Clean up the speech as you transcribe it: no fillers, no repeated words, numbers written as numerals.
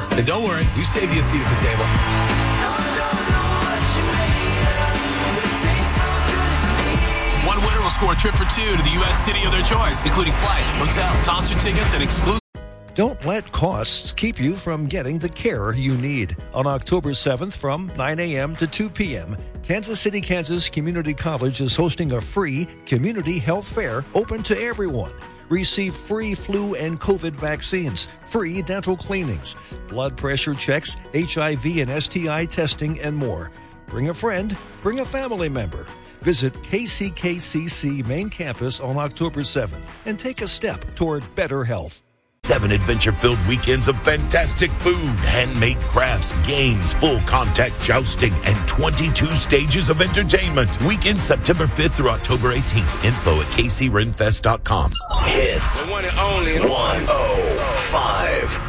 And don't worry, we save you a seat at the table. One winner will score a trip for two to the U.S. city of their choice, including flights, hotel, concert tickets, and exclusive. Don't let costs keep you from getting the care you need. On October 7th from 9 a.m. to 2 p.m., Kansas City, Kansas Community College is hosting a free community health fair open to everyone. Receive free flu and COVID vaccines, free dental cleanings, blood pressure checks, HIV and STI testing, and more. Bring a friend, bring a family member. Visit KCKCC Main Campus on October 7th and take a step toward better health. 7 adventure-filled weekends of fantastic food, handmade crafts, games, full contact jousting, and 22 stages of entertainment. Weekend September 5th through October 18th. Info at kcrenfest.com. Hits. The one and only 105.